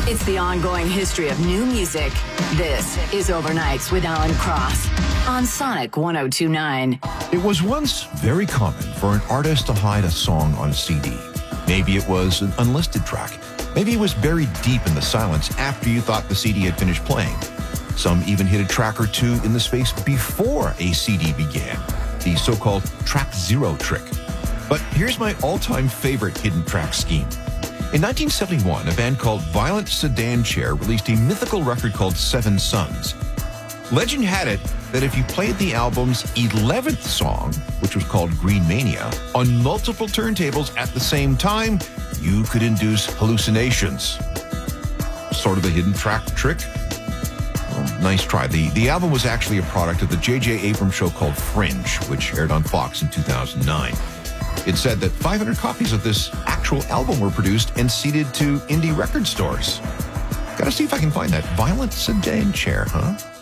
It's the ongoing history of new music. This is Overnights with Alan Cross on Sonic 1029. It was once very common for an artist to hide a song on a CD. Maybe it was an unlisted track. Maybe it was buried deep in the silence after you thought the CD had finished playing. Some even hid a track or two in the space before a CD began, the so-called track zero trick. But here's my all-time favorite hidden track scheme. In 1971, a band called Violent Sedan Chair released a mythical record called Seven Sons. Legend had it that if you played the album's 11th song, which was called Green Mania, on multiple turntables at the same time, you could induce hallucinations. Sort of a hidden track trick? Well, nice try. The album was actually a product of the J.J. Abrams show called Fringe, which aired on Fox in 2009. It said that 500 copies of this actual album were produced and seeded to indie record stores. Gotta see if I can find that Violent Sedan Chair, huh?